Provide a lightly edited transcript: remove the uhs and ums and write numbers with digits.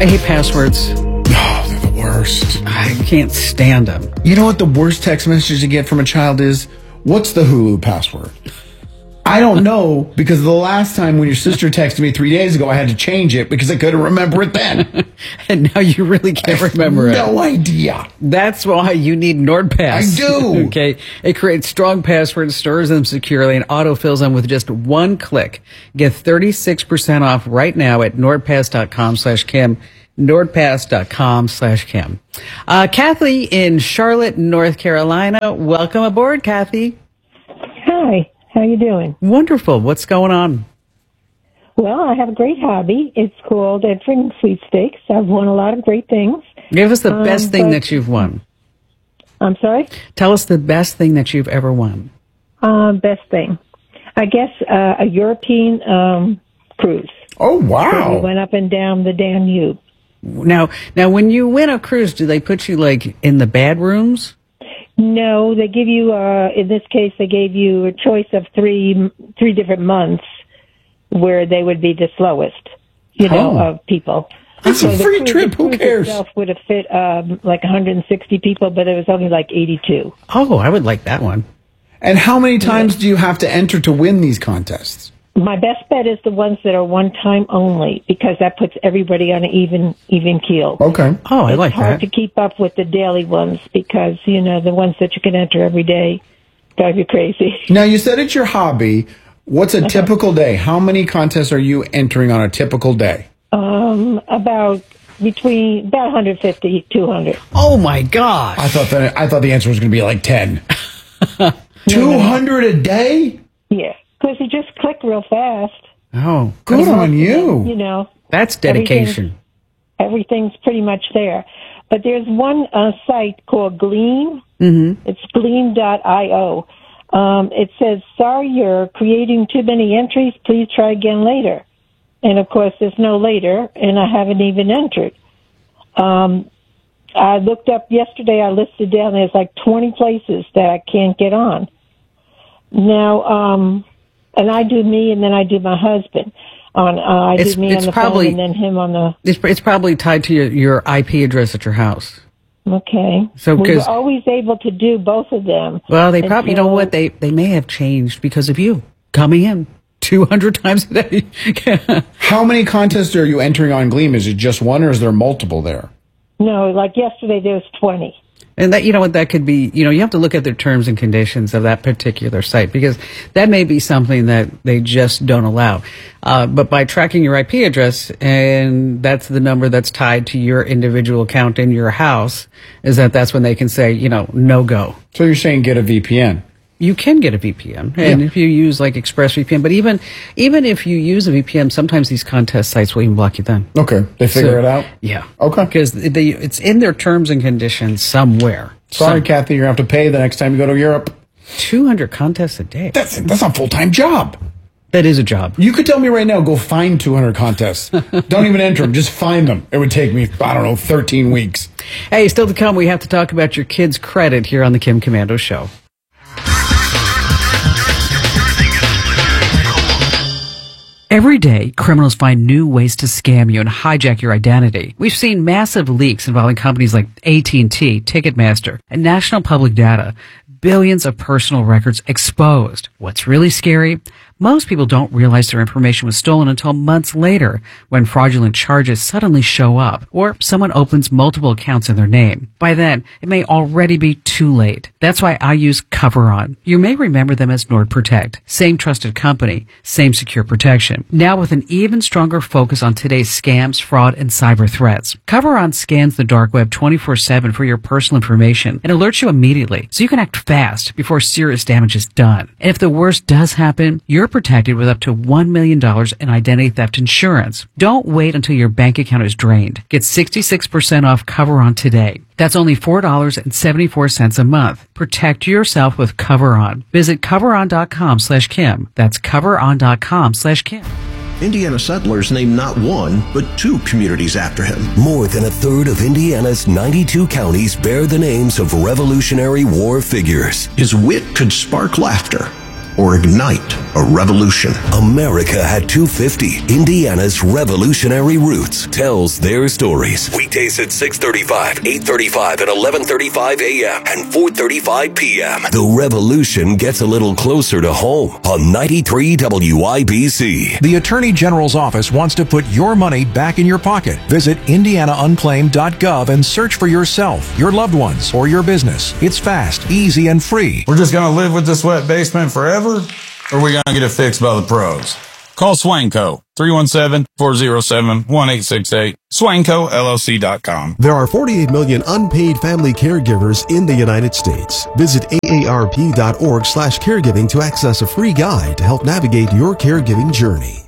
I hate passwords. Oh, they're the worst. I can't stand them. You know what the worst text message you get from a child is? What's the Hulu password? I don't know, because the last time when your sister texted me 3 days ago, I had to change it because I couldn't remember it then. And now you really can't remember it. No idea. That's why you need NordPass. I do. Okay. It creates strong passwords, stores them securely, and autofills them with just one click. Get 36% off right now at nordpass.com/Kim. nordpass.com/Kim. Kathy in Charlotte, North Carolina. Welcome aboard, Kathy. Hi. How you doing? Wonderful. What's going on? Well, I have a great hobby. It's called entering sweepstakes. I've won a lot of great things. Give us the best thing that you've won. I'm sorry? Tell us the best thing that you've ever won. Best thing. I guess a European cruise. Oh, So wow. we went up and down the Danube. Now, when you win a cruise, do they put you like in the bad rooms? No, they give you, in this case, they gave you a choice of three different months where they would be the slowest, of people. That's a free trip. Who The cruise cares? itself would have fit like 160 people, but it was only like 82. Oh, I would like that one. And how many times do you have to enter to win these contests? My best bet is the ones that are one time only, because that puts everybody on an even keel. Okay. Oh, I like It's hard that. to keep up with the daily ones because, the ones that you can enter every day drive you crazy. Now, you said it's your hobby. What's a typical day? How many contests are you entering on a typical day? About 150, 200. Oh my gosh. I thought the answer was going to be like 10. 200 a day? Yeah, because you just click real fast. Oh, Good on you. that's dedication. Everything's pretty much there. But there's one site called Gleam. Mm-hmm. It's gleam.io. It says, sorry, you're creating too many entries. Please try again later. And, of course, there's no later, and I haven't even entered. I looked up yesterday. I listed down there's like 20 places that I can't get on. Now, and I do me, and then I do my husband. I do me on the phone, and then him on the... It's probably tied to your IP address at your house. Okay. So, we were 'cause- always able to do both of them. Well, they probably, you know what, they may have changed because of you coming in 200 times a day. How many contests are you entering on Gleam? Is it just one, or is there multiple there? No, like yesterday there was 20. And that, what that could be, you have to look at the terms and conditions of that particular site, because that may be something that they just don't allow. But by tracking your IP address, and that's the number that's tied to your individual account in your house, that's when they can say, no go. So you're saying get a VPN? You can get a VPN, and if you use like ExpressVPN, but even if you use a VPN, sometimes these contest sites will even block you then. Okay, they figure it out? Yeah. Okay. Because it's in their terms and conditions somewhere. Sorry, Kathy, you're going to have to pay the next time you go to Europe. 200 contests a day. That's a full-time job. That is a job. You could tell me right now, go find 200 contests. Don't even enter them, just find them. It would take me, 13 weeks. Hey, still to come, we have to talk about your kids' credit here on the Kim Komando Show. Every day, criminals find new ways to scam you and hijack your identity. We've seen massive leaks involving companies like AT&T, Ticketmaster, and National Public Data. Billions of personal records exposed. What's really scary? Most people don't realize their information was stolen until months later, when fraudulent charges suddenly show up, or someone opens multiple accounts in their name. By then, it may already be too late. That's why I use CoverOn. You may remember them as NordProtect. Same trusted company, same secure protection. Now with an even stronger focus on today's scams, fraud, and cyber threats. CoverOn scans the dark web 24/7 for your personal information and alerts you immediately, so you can act fast before serious damage is done. And if the worst does happen, you're protected with up to $1 million in identity theft insurance. Don't wait until your bank account is drained. Get 66% off CoverOn today. That's only $4.74 a month. Protect yourself with CoverOn. Visit coveron.com/Kim. That's coveron.com/Kim. Indiana settlers named not one, but 2 communities after him. More than a third of Indiana's 92 counties bear the names of Revolutionary War figures. His wit could spark laughter. or ignite a revolution. America at 250, Indiana's revolutionary roots, tells their stories. Weekdays at 6:35, 8:35, and 11:35 a.m. and 4:35 p.m. The revolution gets a little closer to home on 93 WIBC. The Attorney General's office wants to put your money back in your pocket. Visit IndianaUnclaimed.gov and search for yourself, your loved ones, or your business. It's fast, easy, and free. We're just going to live with this wet basement forever? Or are we going to get it fixed by the pros? Call Swanco, 317-407-1868, SwancoLLC.com. There are 48 million unpaid family caregivers in the United States. Visit AARP.org/caregiving to access a free guide to help navigate your caregiving journey.